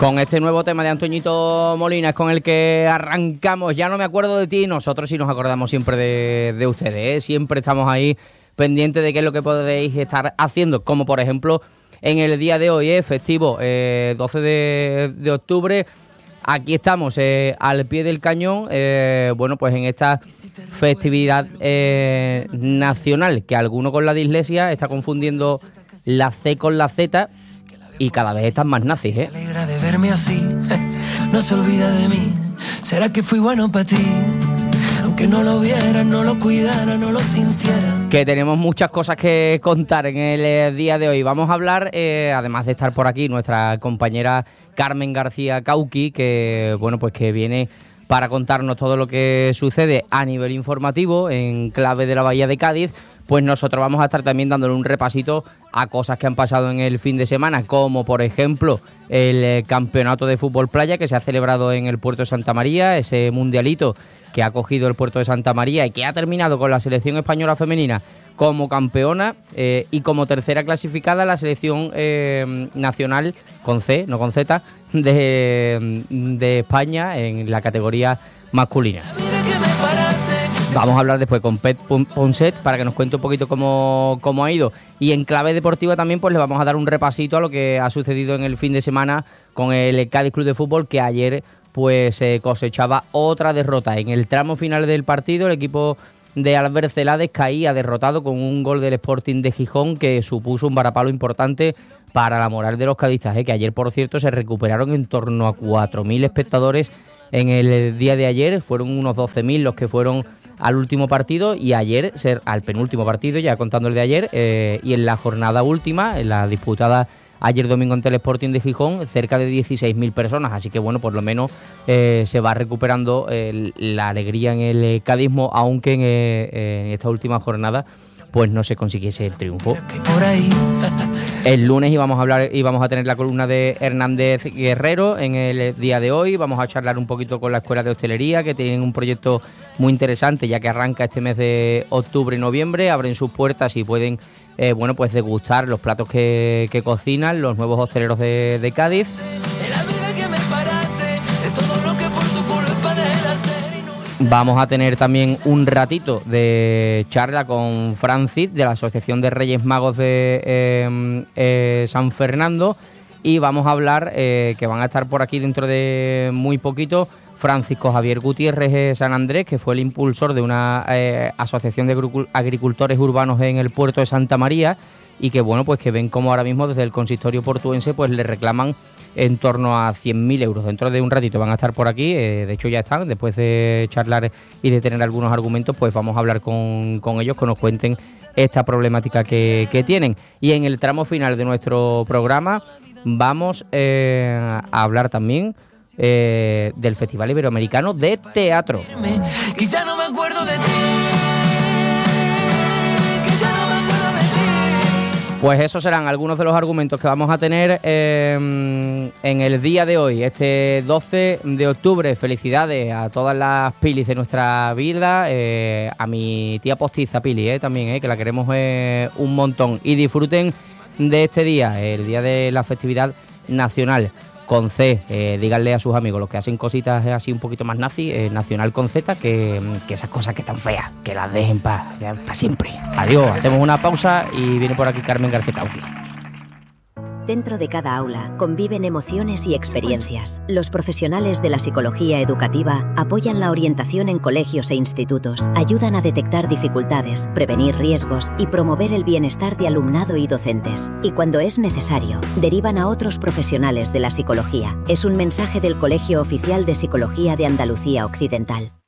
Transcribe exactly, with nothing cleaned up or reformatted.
Con este nuevo tema de Antoñito Molina es con el que arrancamos. Ya no me acuerdo de ti, nosotros sí nos acordamos siempre de, de ustedes, ¿eh? Siempre estamos ahí pendientes de qué es lo que podéis estar haciendo, como por ejemplo en el día de hoy, ¿eh? Festivo, eh, doce de octubre. Aquí estamos eh, al pie del cañón, eh, bueno, pues en esta festividad eh, nacional, que alguno con la dislexia está confundiendo la C con la Z y cada vez están más nazis, ¿eh? Se alegra de verme así, no se olvida de mí. ¿Será que fui bueno para ti? Aunque no lo viera, no lo cuidara, no lo sintiera. Que tenemos muchas cosas que contar en el eh, día de hoy. Vamos a hablar, eh, además de estar por aquí, nuestra compañera Carmen García Cauqui, que bueno, pues que viene para contarnos todo lo que sucede a nivel informativo en clave de la Bahía de Cádiz. Pues nosotros vamos a estar también dándole un repasito a cosas que han pasado en el fin de semana, como por ejemplo el eh, campeonato de fútbol playa que se ha celebrado en el puerto de Santa María, ese mundialito que ha cogido el puerto de Santa María y que ha terminado con la selección española femenina como campeona eh, y como tercera clasificada la selección eh, nacional con C, no con Z, de, de España en la categoría masculina. Vamos a hablar después con Pet Ponset para que nos cuente un poquito cómo, cómo ha ido. Y en clave deportiva también pues le vamos a dar un repasito a lo que ha sucedido en el fin de semana con el Cádiz Club de Fútbol, que ayer pues eh, cosechaba otra derrota. En el tramo final del partido el equipo de Albert Celades caía derrotado con un gol del Sporting de Gijón que supuso un varapalo importante para la moral de los cadistas, ¿eh? Que ayer, por cierto, se recuperaron en torno a cuatro mil espectadores en el día de ayer. Fueron unos doce mil los que fueron al último partido y ayer, al penúltimo partido, ya contando el de ayer, eh, y en la jornada última, en la disputada ayer domingo ante el Sporting de Gijón, cerca de dieciséis mil personas, así que bueno, por lo menos eh, se va recuperando eh, la alegría en el cadismo, aunque en, eh, en esta última jornada pues no se consiguiese el triunfo. El lunes íbamos a hablar, íbamos a tener la columna de Hernández Guerrero en el día de hoy. Vamos a charlar un poquito con la Escuela de Hostelería, que tienen un proyecto muy interesante, ya que arranca este mes de octubre y noviembre, abren sus puertas y pueden Eh, bueno, pues degustar los platos que, que cocinan los nuevos hosteleros de, de Cádiz. Vamos a tener también un ratito de charla con Francis de la Asociación de Reyes Magos de eh, eh, San Fernando, y vamos a hablar, eh, que van a estar por aquí dentro de muy poquito, Francisco Javier Gutiérrez de San Andrés, que fue el impulsor de una eh, asociación de agricultores urbanos en el puerto de Santa María, y que bueno, pues que ven como ahora mismo desde el consistorio portuense pues le reclaman en torno a cien mil euros. Dentro de un ratito van a estar por aquí, eh, de hecho ya están, después de charlar y de tener algunos argumentos, pues vamos a hablar con, con ellos, que nos cuenten esta problemática que, que tienen. Y en el tramo final de nuestro programa vamos eh, a hablar también Eh, del Festival Iberoamericano de Teatro. Que ya no me acuerdo de ti, que ya no me acuerdo de ti. Pues esos serán algunos de los argumentos que vamos a tener eh, en el día de hoy, este doce de octubre. Felicidades a todas las Pilis de nuestra vida, eh, a mi tía postiza Pili eh, también, eh, que la queremos eh, un montón. Y disfruten de este día, el día de la festividad nacional con C, eh, díganle a sus amigos, los que hacen cositas así un poquito más nazi, eh, nacional con Z, que, que esas cosas que están feas, que las dejen para pa siempre. Adiós, hacemos una pausa y viene por aquí Carmen García Cauqui. Dentro de cada aula conviven emociones y experiencias. Los profesionales de la psicología educativa apoyan la orientación en colegios e institutos, ayudan a detectar dificultades, prevenir riesgos y promover el bienestar de alumnado y docentes. Y cuando es necesario, derivan a otros profesionales de la psicología. Es un mensaje del Colegio Oficial de Psicología de Andalucía Occidental.